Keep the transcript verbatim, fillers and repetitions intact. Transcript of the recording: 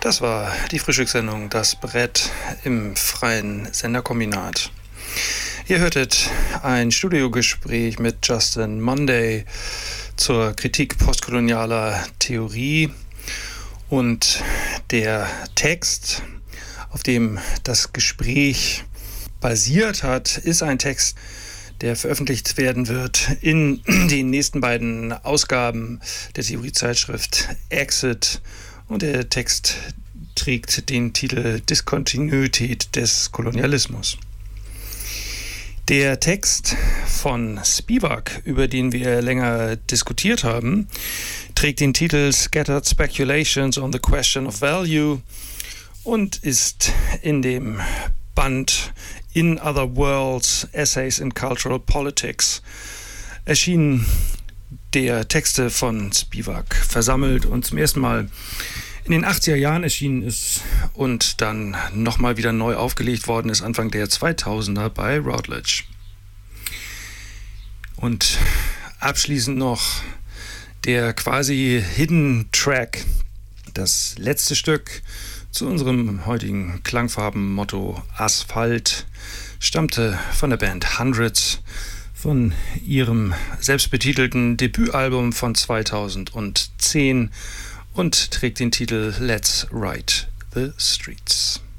Das war die Frühstückssendung Das Brett im freien Senderkombinat. Ihr hörtet ein Studiogespräch mit Justin Monday zur Kritik postkolonialer Theorie, und der Text, auf dem das Gespräch basiert hat, ist ein Text, der veröffentlicht werden wird in den nächsten beiden Ausgaben der Theoriezeitschrift Exit. Und der Text trägt den Titel Diskontinuität des Kolonialismus. Der Text von Spivak, über den wir länger diskutiert haben, trägt den Titel Scattered Speculations on the Question of Value und ist in dem Band In Other Worlds, Essays in Cultural Politics erschienen. Der Texte von Spivak versammelt und zum ersten Mal in den achtziger Jahren erschienen ist und dann nochmal wieder neu aufgelegt worden ist Anfang der zweitausender bei Routledge. Und abschließend noch der quasi Hidden Track, das letzte Stück zu unserem heutigen Klangfarbenmotto Asphalt, stammte von der Band Hundreds, von ihrem selbstbetitelten Debütalbum von zweitausendzehn und trägt den Titel Let's Ride the Streets.